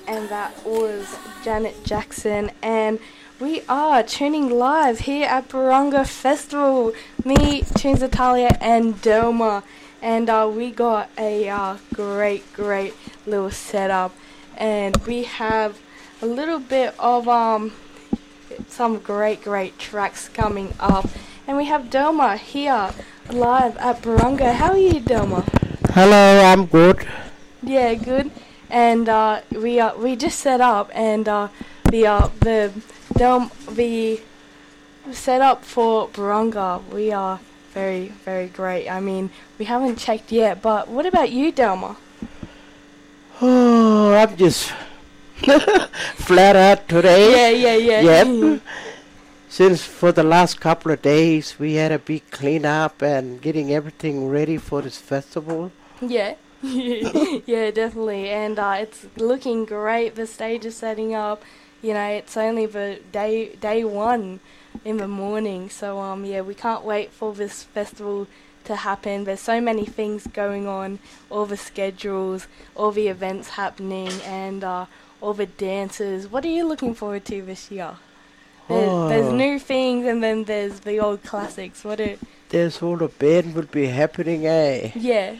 And that was Janet Jackson, and we are tuning live here at Barunga Festival. Me, Tunes Italia, and Delma, and we got a great little setup, and we have a little bit of some great tracks coming up, and we have Delma here live at Barunga. How are you, Delma? Hello, I'm good. Yeah, good. And we just set up, and the set up for Barunga. We are very great. I mean, we haven't checked yet, but what about you, Delma? Oh, I'm just flat out today. Yeah. Yep. Since for the last couple of days we had a big cleanup and getting everything ready for this festival. Yeah. Yeah, definitely, and it's looking great. The stage is setting up. You know, it's only the day one in the morning, so yeah, we can't wait for this festival to happen. There's so many things going on, all the schedules, all the events happening, and all the dances. What are you looking forward to this year? There's new things, and then there's the old classics. There's all the band will be happening, eh? Yeah.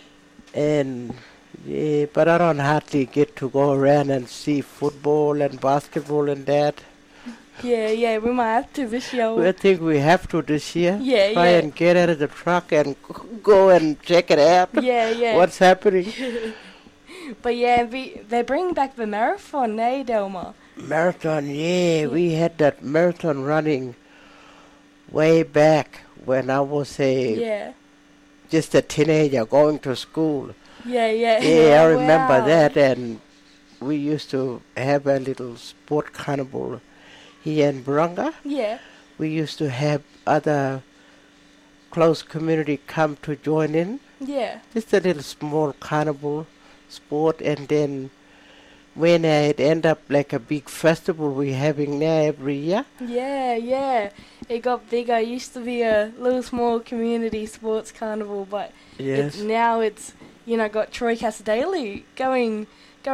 And yeah, but I don't hardly get to go around and see football and basketball and that. Yeah, we might have to this year. I think we have to this year. Yeah, Try and get out of the truck and go and check it out. Yeah. What's happening? But yeah, they're bringing back the marathon, eh, Delma? Marathon, yeah. We had that marathon running way back when I was just a teenager going to school. Yeah. Yeah, I remember Wow. that, and we used to have a little sport carnival here in Barunga. Yeah. We used to have other close community come to join in. Yeah. Just a little small carnival sport, and then when it end up like a big festival we're having now every year. Yeah. It got bigger. It used to be a little small community sports carnival, but now it's got Troy Casadei going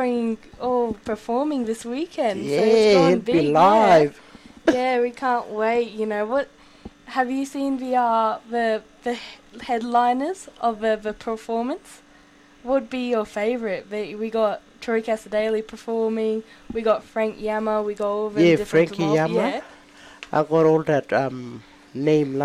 performing this weekend. Yeah, so it's gone it'll big, be live. Yeah, we can't wait. What have you seen the headliners of the performance? What would be your favourite? We got Troy Casadei performing. We got Frank Yama. We got all the different Frankie Yama. Yeah. I got all that name